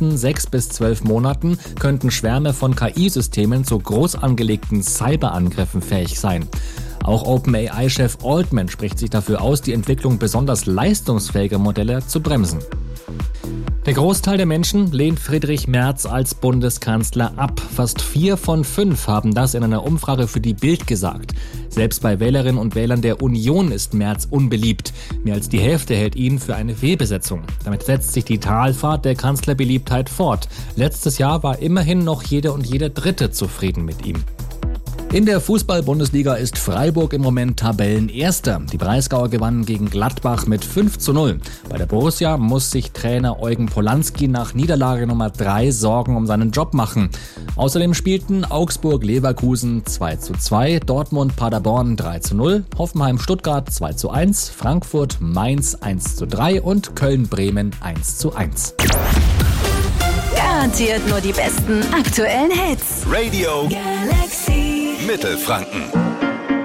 nächsten 6 bis 12 Monaten könnten Schwärme von KI-Systemen zu groß angelegten Cyberangriffen fähig sein. Auch OpenAI-Chef Altman spricht sich dafür aus, die Entwicklung besonders leistungsfähiger Modelle zu bremsen. Der Großteil der Menschen lehnt Friedrich Merz als Bundeskanzler ab. Fast 4 von 5 haben das in einer Umfrage für die Bild gesagt. Selbst bei Wählerinnen und Wählern der Union ist Merz unbeliebt. Mehr als die Hälfte hält ihn für eine Fehlbesetzung. Damit setzt sich die Talfahrt der Kanzlerbeliebtheit fort. Letztes Jahr war immerhin noch jede und jeder Dritte zufrieden mit ihm. In der Fußball-Bundesliga ist Freiburg im Moment Tabellenerster. Die Breisgauer gewannen gegen Gladbach mit 5:0. Bei der Borussia muss sich Trainer Eugen Polanski nach Niederlage Nummer 3 Sorgen um seinen Job machen. Außerdem spielten Augsburg-Leverkusen 2:2, Dortmund-Paderborn 3:0, Hoffenheim-Stuttgart 2:1, Frankfurt-Mainz 1:3 und Köln-Bremen 1:1. Garantiert nur die besten aktuellen Hits. Radio Galaxy Mittelfranken.